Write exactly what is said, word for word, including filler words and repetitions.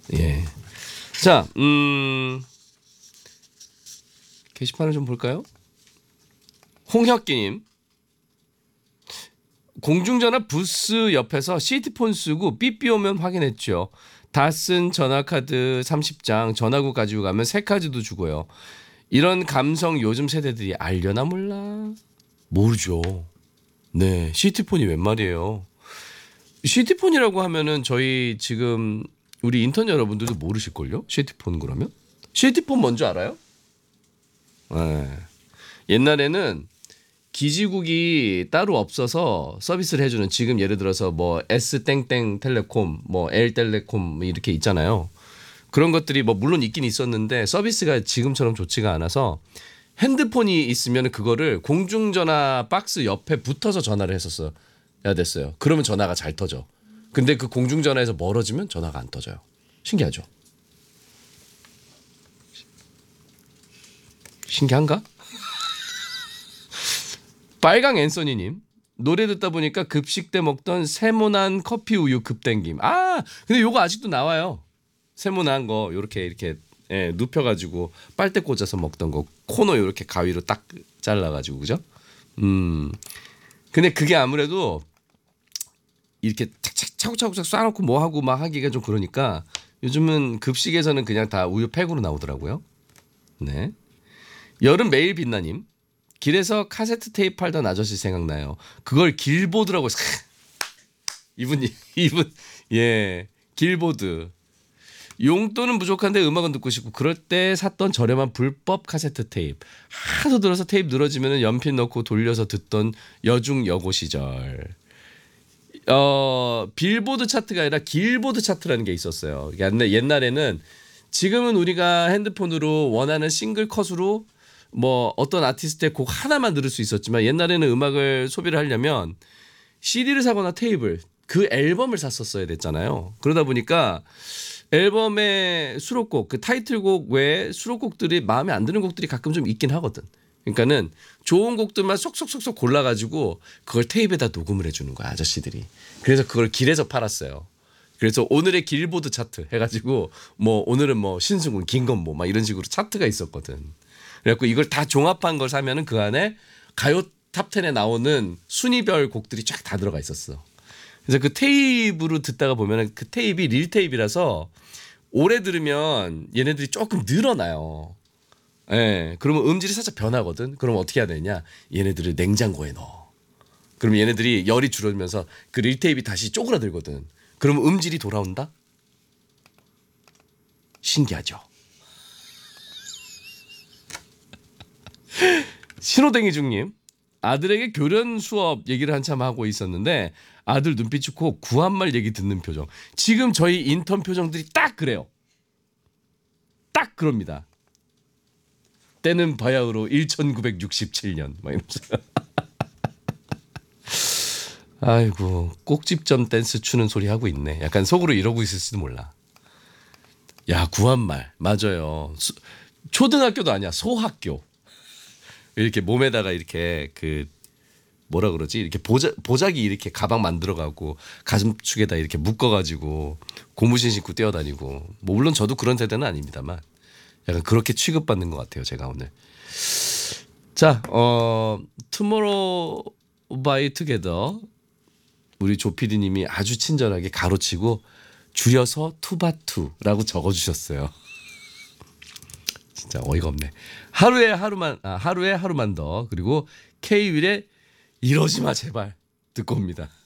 예. 자, 음, 게시판을 좀 볼까요? 홍혁기님. 공중전화 부스 옆에서 시티폰 쓰고 삐삐 오면 확인했죠. 다 쓴 전화카드 삼십 장 전화구 가지고 가면 새 카드도 주고요. 이런 감성 요즘 세대들이 알려나 몰라? 모르죠. 네, 시티폰이 웬 말이에요. 시티폰이라고 하면은 저희 지금 우리 인턴 여러분들도 모르실걸요? 시티폰 그러면? 시티폰 뭔지 알아요? 네. 옛날에는 기지국이 따로 없어서 서비스를 해주는 지금 예를 들어서 뭐 S 땡땡 텔레콤, 뭐 L 텔레콤 이렇게 있잖아요. 그런 것들이 뭐 물론 있긴 있었는데 서비스가 지금처럼 좋지가 않아서 핸드폰이 있으면 그거를 공중전화 박스 옆에 붙어서 전화를 했었어야 됐어요. 그러면 전화가 잘 터져. 근데 그 공중전화에서 멀어지면 전화가 안 터져요. 신기하죠? 신기한가? 빨강 앤서니님. 노래 듣다 보니까 급식 때 먹던 세모난 커피 우유 급땡김. 아, 근데 요거 아직도 나와요. 세모난 거 요렇게 이렇게 예, 눕혀가지고 빨대 꽂아서 먹던 거 코너 요렇게 가위로 딱 잘라가지고 그죠? 음. 근데 그게 아무래도 이렇게 착착 차곡차곡 쏴놓고 뭐 하고 막 하기가 좀 그러니까 요즘은 급식에서는 그냥 다 우유 팩으로 나오더라고요. 네. 여름 매일 빛나님. 길에서 카세트 테이프 팔던 아저씨 생각나요. 그걸 길보드라고 해서 이분 이분 예 길보드. 용돈은 부족한데 음악은 듣고 싶고 그럴 때 샀던 저렴한 불법 카세트 테이프. 하도 들어서 테이프 늘어지면 연필 넣고 돌려서 듣던 여중 여고 시절. 어 빌보드 차트가 아니라 길보드 차트라는 게 있었어요. 옛날에는 지금은 우리가 핸드폰으로 원하는 싱글 컷으로 뭐 어떤 아티스트의 곡 하나만 들을 수 있었지만 옛날에는 음악을 소비를 하려면 씨디를 사거나 테이프를 그 앨범을 샀었어야 됐잖아요. 그러다 보니까 앨범의 수록곡 그 타이틀곡 외에 수록곡들이 마음에 안 드는 곡들이 가끔 좀 있긴 하거든. 그러니까는 좋은 곡들만 쏙쏙쏙쏙 골라가지고 그걸 테이프에다 녹음을 해주는 거야 아저씨들이. 그래서 그걸 길에서 팔았어요. 그래서 오늘의 길보드 차트 해가지고 뭐 오늘은 뭐 신승훈 김건모 막 이런 식으로 차트가 있었거든. 그래갖고 이걸 다 종합한 걸 사면은 그 안에 가요 탑텐에 나오는 순위별 곡들이 쫙 다 들어가 있었어. 그래서 그 테이프로 듣다가 보면은 그 테이프이 릴 테이프라서 오래 들으면 얘네들이 조금 늘어나요. 예. 네, 그러면 음질이 살짝 변하거든. 그럼 어떻게 해야 되냐? 얘네들을 냉장고에 넣어. 그럼 얘네들이 열이 줄어들면서 그 릴 테이프이 다시 쪼그라들거든. 그러면 음질이 돌아온다? 신기하죠? 신호댕이 중님. 아들에게 교련 수업 얘기를 한참 하고 있었는데 아들 눈빛 좋고 구한말 얘기 듣는 표정. 지금 저희 인턴 표정들이 딱 그래요. 딱 그럽니다. 때는 바야흐로 천구백육십칠 년 막 이러면서. 아이고 꼭집점 댄스 추는 소리 하고 있네. 약간 속으로 이러고 있을지도 몰라. 야 구한말 맞아요. 수, 초등학교도 아니야 소학교. 이렇게 몸에다가 이렇게 그 뭐라 그러지 이렇게 보자, 보자기 이렇게 가방 만들어가고 가슴축에다 이렇게 묶어가지고 고무신 신고 뛰어다니고 뭐 물론 저도 그런 세대는 아닙니다만 약간 그렇게 취급받는 것 같아요 제가 오늘. 자, 어 투모로우 바이 투게더 우리 조피디님이 아주 친절하게 가로치고 줄여서 투바투라고 적어주셨어요. 진짜 어이가 없네. 하루에 하루만 아, 하루에 하루만 더 그리고 K윌의 이러지 마 제발 듣고 옵니다.